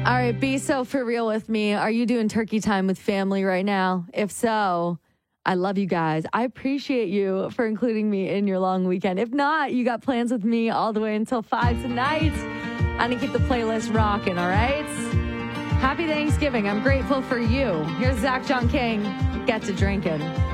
All right, be so for real with me. Are you doing turkey time with family right now? If so, I love you guys. I appreciate you for including me in your long weekend. If not, you got plans with me all the way until 5 tonight. I'm going to keep the playlist rocking, all right? Happy Thanksgiving. I'm grateful for you. Here's Zach John King. Get to drinking.